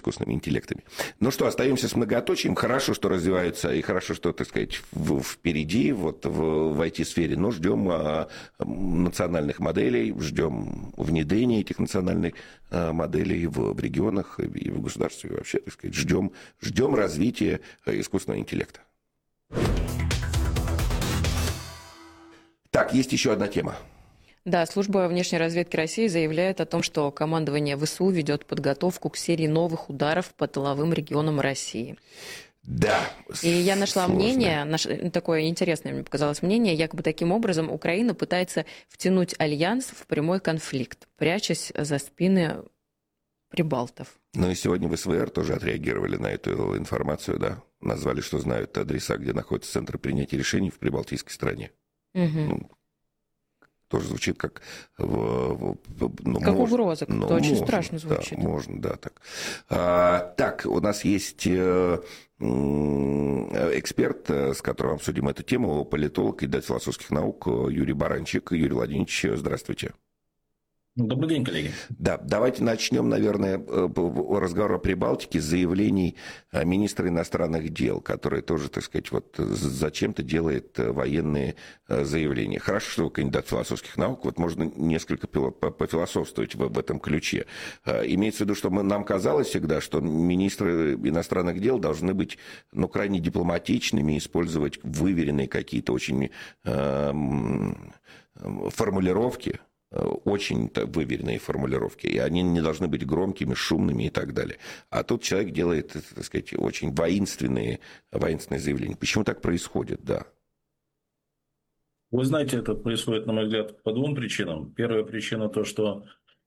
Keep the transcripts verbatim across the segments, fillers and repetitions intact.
искусственными интеллектами. Ну что, остаемся с многоточием. Хорошо, что развиваются, и хорошо, что, так сказать, в, впереди, вот в, в ай ти-сфере. Но ждем а, национальных моделей, ждем внедрения этих национальных а, моделей в, в регионах и в государстве вообще, так сказать. Ждем, ждем развития искусственного интеллекта. Так, есть еще одна тема. Да, служба внешней разведки России заявляет о том, что командование ВСУ ведет подготовку к серии новых ударов по тыловым регионам России. Да. И я нашла сложно. мнение, наш, такое интересное мне показалось мнение, якобы таким образом Украина пытается втянуть альянс в прямой конфликт, прячась за спины прибалтов. Ну и сегодня в СВР тоже отреагировали на эту информацию, да, назвали, что знают адреса, где находится центр принятия решений в прибалтийской стране. Угу. Ну, тоже звучит как... Ну, как можно, угроза, как-то ну, очень можно, страшно звучит. Да, можно, да, так. А, так, у нас есть э, эксперт, с которым обсудим эту тему, политолог и доктор философских наук Юрий Баранчик. Юрий Владимирович, здравствуйте. Добрый день, коллеги. Да, давайте начнем, наверное, разговор о Прибалтике с заявлений министра иностранных дел, который тоже, так сказать, вот зачем-то делает военные заявления. Хорошо, что вы кандидат философских наук, вот можно несколько пофилософствовать в, в этом ключе. Имеется в виду, что мы, нам казалось всегда, что министры иностранных дел должны быть, ну, крайне дипломатичными, использовать выверенные какие-то очень э, формулировки, очень выверенные формулировки, и они не должны быть громкими, шумными и так далее. А тут человек делает, так сказать, очень воинственные, воинственные заявления. Почему так происходит, да? Вы знаете, это происходит, на мой взгляд, по двум причинам. Первая причина то, что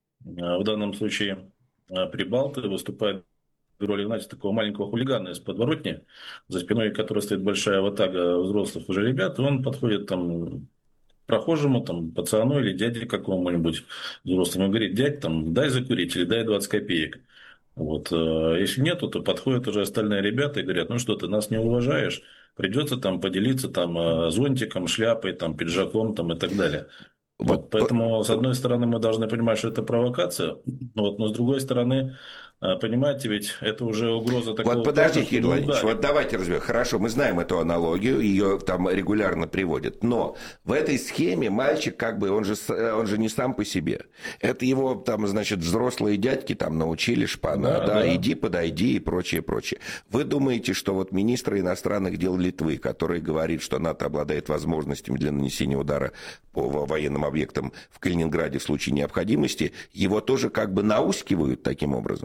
в данном случае прибалты выступают в роли, знаете, такого маленького хулигана из подворотни, за спиной которой стоит большая ватага взрослых уже ребят, и он подходит там прохожему, там, пацану или дяде какому-нибудь взрослому, говорит: дядь, там, дай закурить или дай двадцать копеек. Вот. Если нету, то подходят уже остальные ребята и говорят: ну что, ты нас не уважаешь, придется там поделиться там зонтиком, шляпой, там, пиджаком там, и так далее. Вот. Поэтому, с одной стороны, мы должны понимать, что это провокация, вот, но с другой стороны, понимаете, ведь это уже угроза такого... Вот подождите, Юрий Владимирович, вот давайте разберем. Хорошо, мы знаем эту аналогию, ее там регулярно приводят, но в этой схеме мальчик, как бы, он же, он же не сам по себе. Это его, там, значит, взрослые дядьки там научили шпана, да, да, да, иди, подойди и прочее, прочее. Вы думаете, что вот министр иностранных дел Литвы, который говорит, что НАТО обладает возможностями для нанесения удара по военным объектам в Калининграде в случае необходимости, его тоже как бы наускивают таким образом?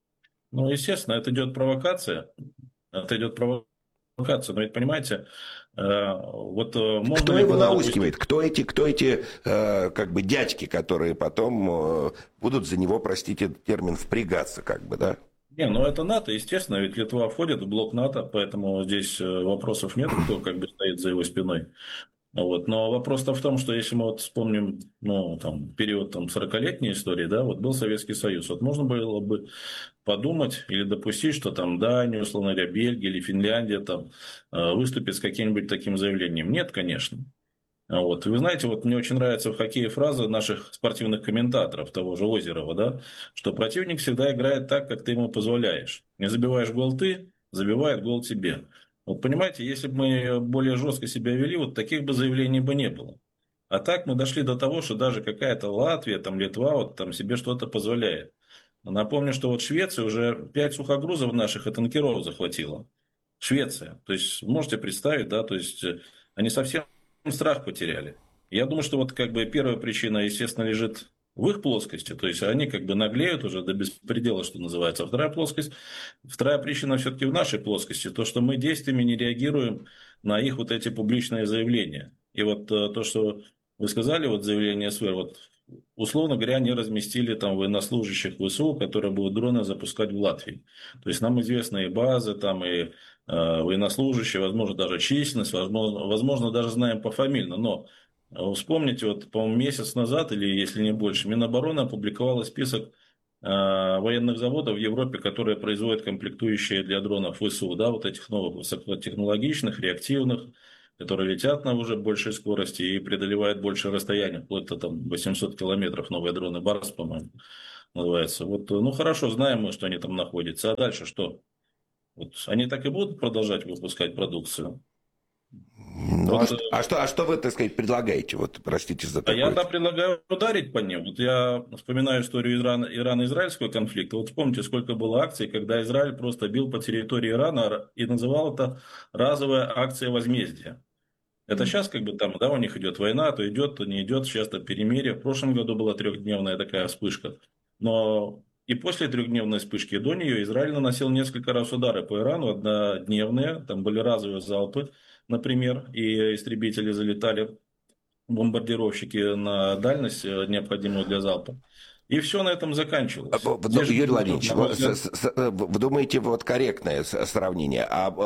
Ну, естественно, это идет провокация. Это идет провокация. Но ведь, понимаете, вот... Кто его наускивает? Допустим... Кто эти, кто эти как бы дядьки, которые потом будут за него, простите термин, впрягаться, как бы, да? Не, ну это НАТО, естественно, ведь Литва входит в блок НАТО, поэтому здесь вопросов нет, кто как бы стоит за его спиной. Вот. Но вопрос-то в том, что если мы вот вспомним, ну, там, период там, сорокалетней истории, да, вот был Советский Союз, вот можно было бы подумать или допустить, что там Дания, условно говоря, Бельгия или Финляндия там выступит с каким-нибудь таким заявлением. Нет, конечно. Вот. И вы знаете, вот мне очень нравится в хоккее фраза наших спортивных комментаторов, того же Озерова, да, что противник всегда играет так, как ты ему позволяешь. Не забиваешь гол ты, забивает гол тебе. Вот понимаете, если бы мы более жестко себя вели, вот таких бы заявлений бы не было. А так мы дошли до того, что даже какая-то Латвия, там Литва вот там себе что-то позволяет. Напомню, что вот Швеция уже пять сухогрузов наших и танкеров захватила. Швеция. То есть, можете представить, да, то есть они совсем страх потеряли. Я думаю, что вот как бы первая причина, естественно, лежит в их плоскости, то есть они как бы наглеют уже до беспредела, что называется. А вторая плоскость, вторая причина все-таки в нашей плоскости, то, что мы действиями не реагируем на их вот эти публичные заявления. И вот то, что вы сказали, вот заявление СВР, вот условно говоря, они разместили там военнослужащих ВСУ, которые будут дроны запускать в Латвии. То есть нам известны и базы, там и э, военнослужащие, возможно, даже численность, возможно, возможно, даже знаем пофамильно, но вспомните, вот, по-моему, месяц назад, или если не больше, Минобороны опубликовала список э, военных заводов в Европе, которые производят комплектующие для дронов ВСУ, да, вот этих новых высокотехнологичных, реактивных, которые летят на уже большей скорости и преодолевают большее расстояние, вплоть до там восемьсот километров, новые дроны Барс, по-моему. называется. Вот, ну хорошо, знаем мы, что они там находятся, а дальше что? Вот они так и будут продолжать выпускать продукцию? Ну, Вот, а, что, а, что, а что вы, так сказать, предлагаете? Вот, простите за а такое. я да, предлагаю ударить по ним. Вот я вспоминаю историю Ирана, Ирано-израильского конфликта. Вот вспомните, сколько было акций, когда Израиль просто бил по территории Ирана и называл это разовая акция возмездия. Это сейчас как бы там, да, у них идет война, то идет, то не идет, сейчас то перемирие. В прошлом году была трехдневная такая вспышка. Но и после трехдневной вспышки, и до нее Израиль наносил несколько раз удары по Ирану, однодневные, там были разовые залпы, например, и истребители залетали, бомбардировщики на дальность, необходимую для залпа. И все на этом заканчивалось. Здесь Юрий Владимирович, вы, вы думаете, вот корректное сравнение,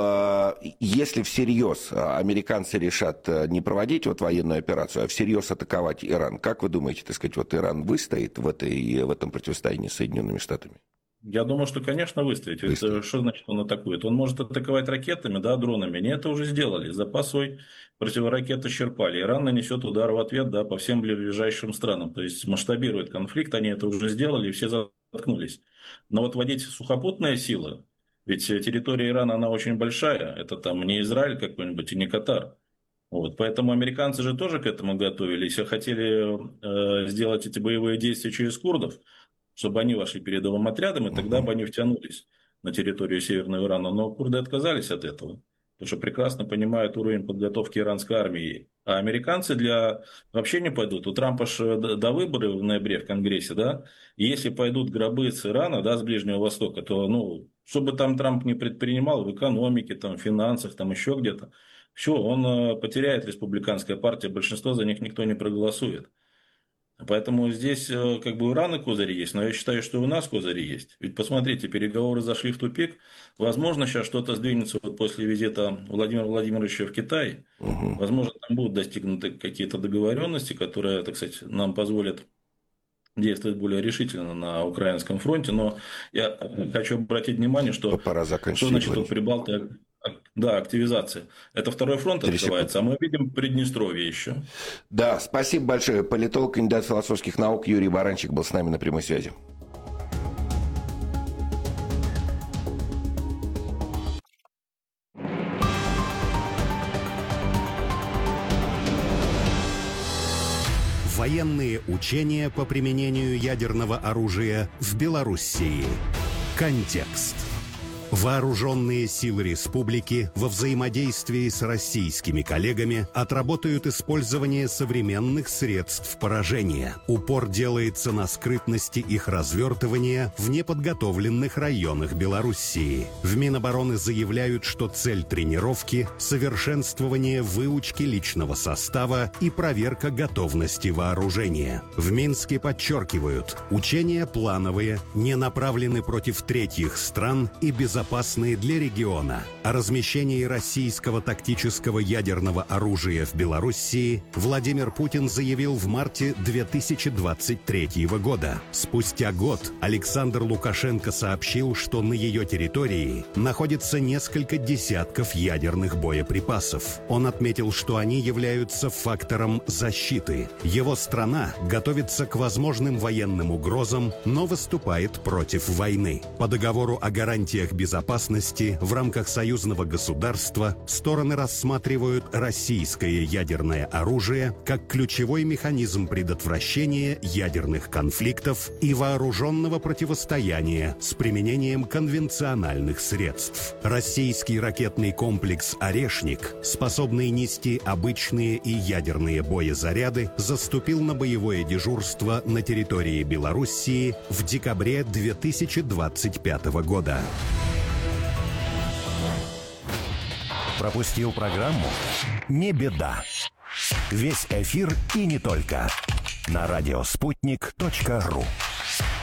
а э, если всерьез американцы решат не проводить вот военную операцию, а всерьез атаковать Иран, как вы думаете, так сказать, вот Иран выстоит в, этой, в этом противостоянии с Соединенными Штатами? Я думаю, что, конечно, выстоит. Ведь что значит он атакует? Он может атаковать ракетами, да, дронами. Они это уже сделали. Запас свой противоракет исчерпали. Иран нанесет удар в ответ, да, по всем ближайшим странам. То есть масштабирует конфликт. Они это уже сделали, и все заткнулись. Но вот вводить сухопутные силы, ведь территория Ирана, она очень большая. Это там не Израиль какой-нибудь и не Катар. Вот, поэтому американцы же тоже к этому готовились. И хотели э, сделать эти боевые действия через курдов, чтобы они вошли передовым отрядом, и тогда бы они втянулись на территорию Северного Ирана. Но курды отказались от этого, потому что прекрасно понимают уровень подготовки иранской армии. А американцы для вообще не пойдут. У Трампа же до выборов в ноябре в Конгрессе, да, и если пойдут гробы с Ирана, да, с Ближнего Востока, то, ну, что бы там Трамп не предпринимал в экономике, там, в финансах, там, еще где-то, все, он потеряет республиканская партия, большинство за них никто не проголосует. Поэтому здесь как бы у Ирана козыри есть, но я считаю, что у нас козыри есть. Ведь посмотрите, переговоры зашли в тупик. Возможно, сейчас что-то сдвинется вот после визита Владимира Владимировича в Китай. Угу. Возможно, там будут достигнуты какие-то договоренности, которые, так сказать, нам позволят действовать более решительно на украинском фронте. Но я хочу обратить внимание, что, Пора что значит вот Прибалты... Да, активизация. Это второй фронт открывается, а мы видим Приднестровье еще. Да, спасибо большое. Политолог, кандидат философских наук Юрий Баранчик был с нами на прямой связи. Военные учения по применению ядерного оружия в Белоруссии. Контекст. Вооруженные силы республики во взаимодействии с российскими коллегами отработают использование современных средств поражения. Упор делается на скрытности их развертывания в неподготовленных районах Белоруссии. В Минобороны заявляют, что цель тренировки – совершенствование выучки личного состава и проверка готовности вооружения. В Минске подчеркивают, учения плановые, не направлены против третьих стран и безопасны. Опасные для региона. О размещении российского тактического ядерного оружия в Белоруссии Владимир Путин заявил в марте две тысячи двадцать третьего года. Спустя год Александр Лукашенко сообщил, что на ее территории находится несколько десятков ядерных боеприпасов. Он отметил, что они являются фактором защиты. Его страна готовится к возможным военным угрозам, но выступает против войны. По договору о гарантиях безопасности безопасности в рамках союзного государства стороны рассматривают российское ядерное оружие как ключевой механизм предотвращения ядерных конфликтов и вооруженного противостояния с применением конвенциональных средств. Российский ракетный комплекс «Орешник», способный нести обычные и ядерные боезаряды, заступил на боевое дежурство на территории Белоруссии в декабре две тысячи двадцать пятого года. Пропустил программу? Не беда. Весь эфир и не только. На радиоспутник точка ру.